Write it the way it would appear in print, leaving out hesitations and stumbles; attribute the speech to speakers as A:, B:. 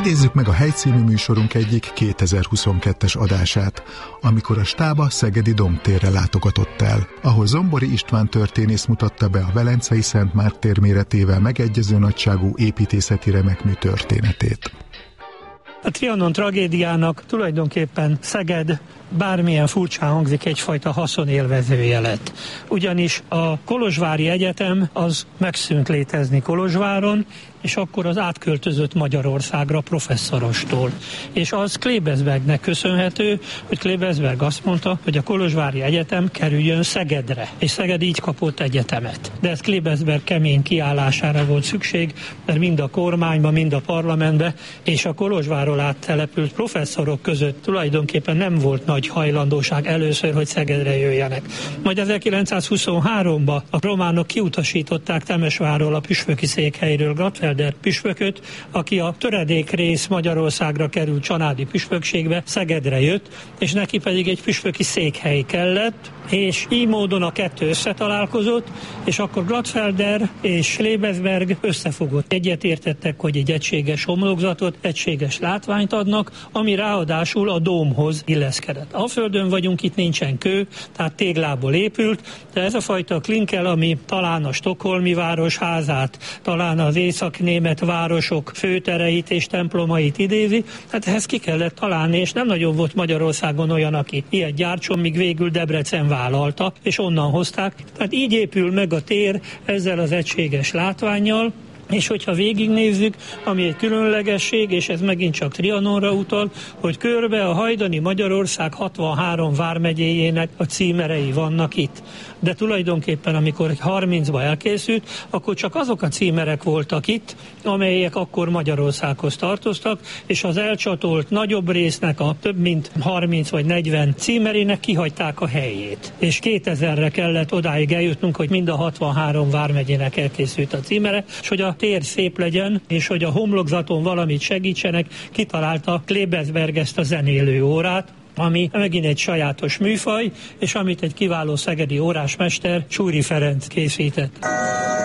A: Idézzük meg a Helycímű műsorunk egyik 2022-es adását, amikor a stáb a szegedi Domtérre látogatott el, ahol Zombori István történész mutatta be a Velencei Szent Márk tér méretével megegyező nagyságú építészeti remekmű történetét.
B: A Trianon tragédiának tulajdonképpen Szeged, bármilyen furcsán hangzik, egyfajta haszonélvezője lett. Ugyanis a Kolozsvári Egyetem az megszűnt létezni Kolozsváron, és akkor az átköltözött Magyarországra professzorostól. És az Klebesbergnek köszönhető, hogy Klebesberg azt mondta, hogy a Kolozsvári Egyetem kerüljön Szegedre, és Szeged így kapott egyetemet. De ez Klebesberg kemény kiállására volt szükség, mert mind a kormányban, mind a parlamentben és a Kolozsvárról áttelepült professzorok között tulajdonképpen nem volt nagy hajlandóság először, hogy Szegedre jöjjenek. Majd 1923-ban a románok kiutasították Temesvárról, a püspöki székhelyről Gladfelder püspököt, aki a töredék rész Magyarországra került csanádi püspökségbe, Szegedre jött, és neki pedig egy püspöki székhely kellett, és így módon a kettő összetalálkozott, és akkor Gladfelder és Klebesberg összefogott. Egyetértettek, hogy egy egységes homlokzatot, egységes látványt adnak, ami ráadásul a dómhoz illeszkedett. Alföldön vagyunk, itt nincsen kő, tehát téglából épült, de ez a fajta klinkel, ami talán a stockholmi városházát, talán az észak-német városok főtereit és templomait idézi, hát ehhez ki kellett találni, és nem nagyon volt Magyarországon olyan, aki ilyet gyártson, míg végül Debrecen vállalta, és onnan hozták. Tehát így épül meg a tér ezzel az egységes látvánnyal, és hogyha végignézzük, ami egy különlegesség, és ez megint csak Trianonra utal, hogy körbe a hajdani Magyarország 63 vármegyéjének a címerei vannak itt. De tulajdonképpen, amikor 30-ba elkészült, akkor csak azok a címerek voltak itt, amelyek akkor Magyarországhoz tartoztak, és az elcsatolt nagyobb résznek a több mint 30 vagy 40 címerének kihagyták a helyét. És 2000-re kellett odáig eljutnunk, hogy mind a 63 vármegyének elkészült a címere, és hogy a tér szép legyen, és hogy a homlokzaton valamit segítsenek, kitalálta Klebesberg ezt a zenélő órát, ami megint egy sajátos műfaj, és amit egy kiváló szegedi órásmester, Csúri Ferenc készített.